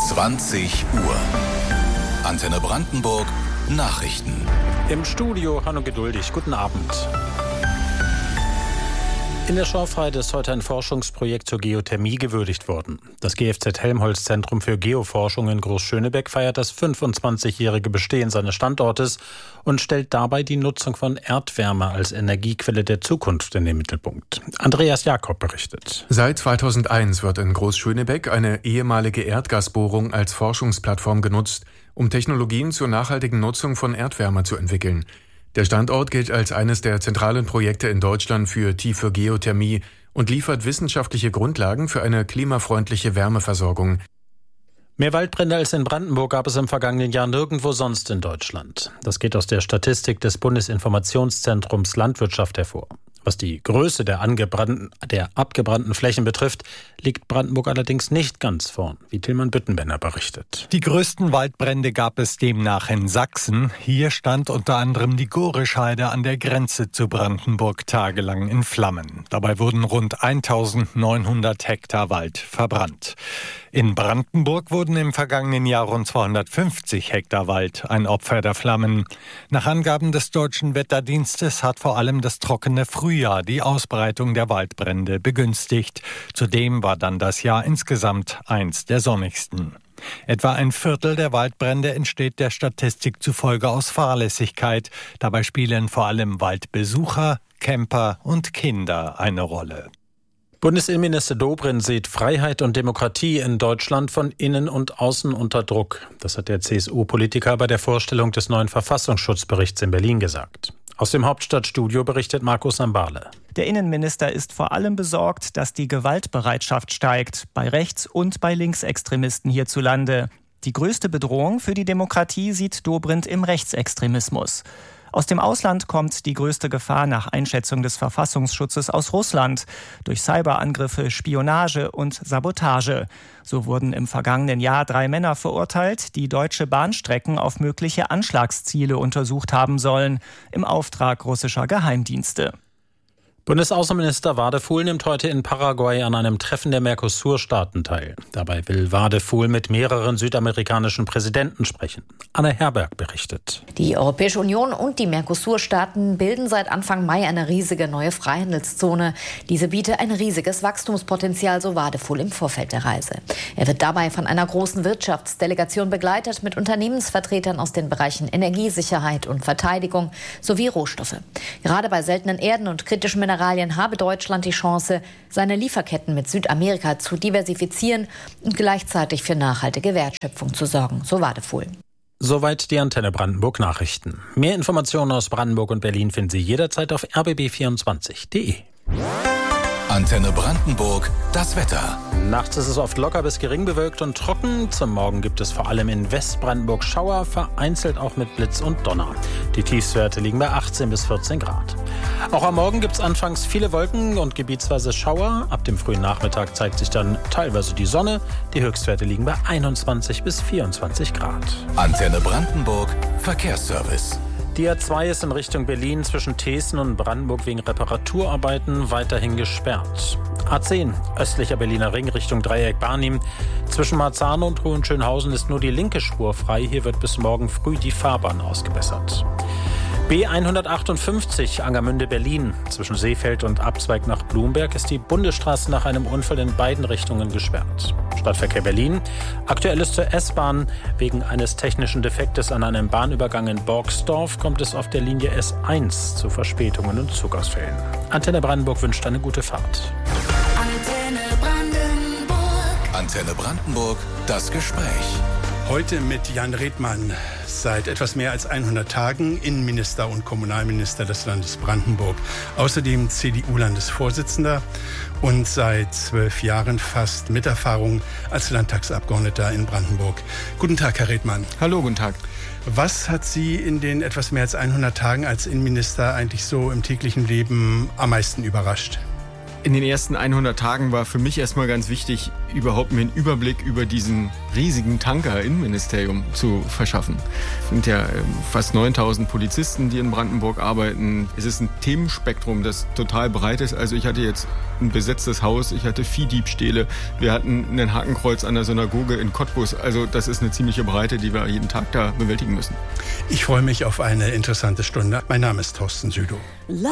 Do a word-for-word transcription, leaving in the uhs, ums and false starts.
zwanzig Uhr. Antenne Brandenburg Nachrichten. Im Studio Hanno Geduldig. Guten Abend. In der Schorfheide ist heute ein Forschungsprojekt zur Geothermie gewürdigt worden. Das G F Z Helmholtz-Zentrum für Geoforschung in Großschönebeck feiert das fünfundzwanzigjährige Bestehen seines Standortes und stellt dabei die Nutzung von Erdwärme als Energiequelle der Zukunft in den Mittelpunkt. Andreas Jakob berichtet. Seit zweitausendeins wird in Großschönebeck eine ehemalige Erdgasbohrung als Forschungsplattform genutzt, um Technologien zur nachhaltigen Nutzung von Erdwärme zu entwickeln. Der Standort gilt als eines der zentralen Projekte in Deutschland für tiefe Geothermie und liefert wissenschaftliche Grundlagen für eine klimafreundliche Wärmeversorgung. Mehr Waldbrände als in Brandenburg gab es im vergangenen Jahr nirgendwo sonst in Deutschland. Das geht aus der Statistik des Bundesinformationszentrums Landwirtschaft hervor. Was die Größe der, angebrannten, der abgebrannten Flächen betrifft, liegt Brandenburg allerdings nicht ganz vorn, wie Tilman Büttenbenner berichtet. Die größten Waldbrände gab es demnach in Sachsen. Hier stand unter anderem die Gorischheide an der Grenze zu Brandenburg tagelang in Flammen. Dabei wurden rund eintausendneunhundert Hektar Wald verbrannt. In Brandenburg wurden im vergangenen Jahr rund zweihundertfünfzig Hektar Wald ein Opfer der Flammen. Nach Angaben des Deutschen Wetterdienstes hat vor allem das trockene Frühjahr die Ausbreitung der Waldbrände begünstigt. Zudem war dann das Jahr insgesamt eins der sonnigsten. Etwa ein Viertel der Waldbrände entsteht der Statistik zufolge aus Fahrlässigkeit. Dabei spielen vor allem Waldbesucher, Camper und Kinder eine Rolle. Bundesinnenminister Dobrindt sieht Freiheit und Demokratie in Deutschland von innen und außen unter Druck. Das hat der C S U-Politiker bei der Vorstellung des neuen Verfassungsschutzberichts in Berlin gesagt. Aus dem Hauptstadtstudio berichtet Markus Ambale. Der Innenminister ist vor allem besorgt, dass die Gewaltbereitschaft steigt, bei Rechts- und bei Linksextremisten hierzulande. Die größte Bedrohung für die Demokratie sieht Dobrindt im Rechtsextremismus. Aus dem Ausland kommt die größte Gefahr nach Einschätzung des Verfassungsschutzes aus Russland durch Cyberangriffe, Spionage und Sabotage. So wurden im vergangenen Jahr drei Männer verurteilt, die deutsche Bahnstrecken auf mögliche Anschlagsziele untersucht haben sollen, im Auftrag russischer Geheimdienste. Bundesaußenminister Wadefuhl nimmt heute in Paraguay an einem Treffen der Mercosur-Staaten teil. Dabei will Wadefuhl mit mehreren südamerikanischen Präsidenten sprechen. Anne Herberg berichtet. Die Europäische Union und die Mercosur-Staaten bilden seit Anfang Mai eine riesige neue Freihandelszone. Diese biete ein riesiges Wachstumspotenzial, so Wadefuhl im Vorfeld der Reise. Er wird dabei von einer großen Wirtschaftsdelegation begleitet mit Unternehmensvertretern aus den Bereichen Energiesicherheit und Verteidigung sowie Rohstoffe. Gerade bei seltenen Erden und kritischen Mineralien habe Deutschland die Chance, seine Lieferketten mit Südamerika zu diversifizieren und gleichzeitig für nachhaltige Wertschöpfung zu sorgen, so Wadefuhl. Soweit die Antenne Brandenburg Nachrichten. Mehr Informationen aus Brandenburg und Berlin finden Sie jederzeit auf r b b vierundzwanzig punkt d e. Antenne Brandenburg, das Wetter. Nachts ist es oft locker bis gering bewölkt und trocken. Zum Morgen gibt es vor allem in Westbrandenburg Schauer, vereinzelt auch mit Blitz und Donner. Die Tiefstwerte liegen bei achtzehn bis vierzehn Grad. Auch am Morgen gibt es anfangs viele Wolken und gebietsweise Schauer. Ab dem frühen Nachmittag zeigt sich dann teilweise die Sonne. Die Höchstwerte liegen bei einundzwanzig bis vierundzwanzig Grad. Antenne Brandenburg, Verkehrsservice. Die A zwei ist in Richtung Berlin zwischen Thesen und Brandenburg wegen Reparaturarbeiten weiterhin gesperrt. A zehn, östlicher Berliner Ring Richtung Dreieck Barnim. Zwischen Marzahn und Hohenschönhausen ist nur die linke Spur frei. Hier wird bis morgen früh die Fahrbahn ausgebessert. B hundertachtundfünfzig Angermünde-Berlin. Zwischen Seefeld und Abzweig nach Blumberg ist die Bundesstraße nach einem Unfall in beiden Richtungen gesperrt. Stadtverkehr Berlin. Aktuell ist zur S-Bahn. Wegen eines technischen Defektes an einem Bahnübergang in Borgsdorf kommt es auf der Linie S eins zu Verspätungen und Zugausfällen. Antenne Brandenburg wünscht eine gute Fahrt. Antenne Brandenburg. Antenne Brandenburg, das Gespräch. Heute mit Jan Redmann, seit etwas mehr als hundert Tagen Innenminister und Kommunalminister des Landes Brandenburg. Außerdem C D U-Landesvorsitzender und seit zwölf Jahren fast mit Erfahrung als Landtagsabgeordneter in Brandenburg. Guten Tag, Herr Redmann. Hallo, guten Tag. Was hat Sie in den etwas mehr als hundert Tagen als Innenminister eigentlich so im täglichen Leben am meisten überrascht? In den ersten hundert Tagen war für mich erstmal ganz wichtig, überhaupt mir einen Überblick über diesen riesigen Tanker-Innenministerium zu verschaffen. Es sind ja fast neuntausend Polizisten, die in Brandenburg arbeiten. Es ist ein Themenspektrum, das total breit ist. Also ich hatte jetzt ein besetztes Haus, ich hatte Viehdiebstähle, wir hatten ein Hakenkreuz an der Synagoge in Cottbus. Also das ist eine ziemliche Breite, die wir jeden Tag da bewältigen müssen. Ich freue mich auf eine interessante Stunde. Mein Name ist Thorsten Südow.